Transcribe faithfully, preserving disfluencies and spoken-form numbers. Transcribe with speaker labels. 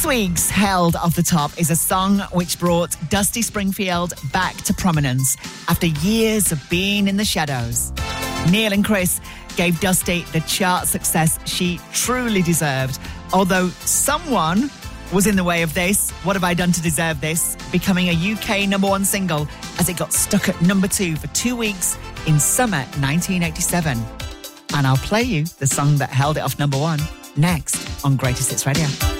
Speaker 1: This week's Held Off the Top is a song which brought Dusty Springfield back to prominence after years of being in the shadows. Neil and Chris gave Dusty the chart success she truly deserved, although someone was in the way of this. What Have I Done to Deserve This? Becoming a U K number one single as it got stuck at number two for two weeks in summer nineteen eighty-seven. And I'll play you the song that held it off number one next on Greatest Hits Radio.